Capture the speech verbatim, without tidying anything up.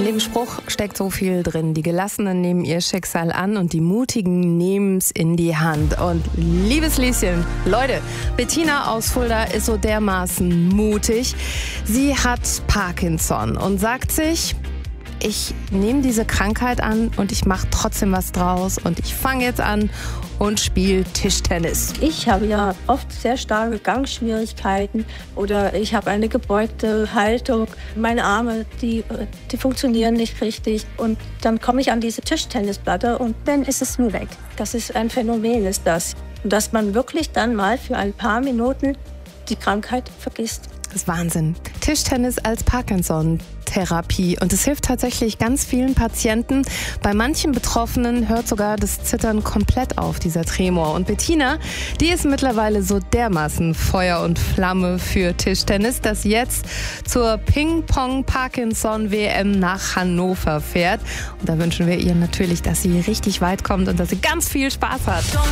dem Spruch steckt so viel drin. Die Gelassenen nehmen ihr Schicksal an und die Mutigen nehmen's in die Hand. Und liebes Lieschen, Leute, Bettina aus Fulda ist so dermaßen mutig. Sie hat Parkinson und sagt sich, ich nehme diese Krankheit an und ich mache trotzdem was draus und ich fange jetzt an und spiele Tischtennis. Ich habe ja oft sehr starke Gangschwierigkeiten oder ich habe eine gebeugte Haltung. Meine Arme, die, die funktionieren nicht richtig und dann komme ich an diese Tischtennisplatte und dann ist es nur weg. Das ist ein Phänomen, ist das. Und dass man wirklich dann mal für ein paar Minuten die Krankheit vergisst. Das ist Wahnsinn. Tischtennis als Parkinson-Therapie. Und es hilft tatsächlich ganz vielen Patienten. Bei manchen Betroffenen hört sogar das Zittern komplett auf, dieser Tremor. Und Bettina, die ist mittlerweile so dermaßen Feuer und Flamme für Tischtennis, dass sie jetzt zur Ping-Pong-Parkinson-W M nach Hannover fährt. Und da wünschen wir ihr natürlich, dass sie richtig weit kommt und dass sie ganz viel Spaß hat.